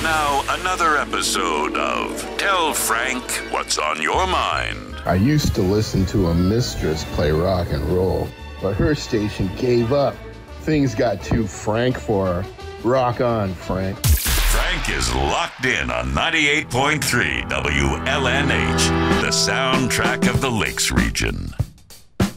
Now, another episode of Tell Frank What's on Your Mind. I used to listen to a mistress play rock and roll, but her station gave up. Things got too frank for her. Rock on, Frank. Frank is locked in on 98.3 WLNH, the soundtrack of the Lakes region.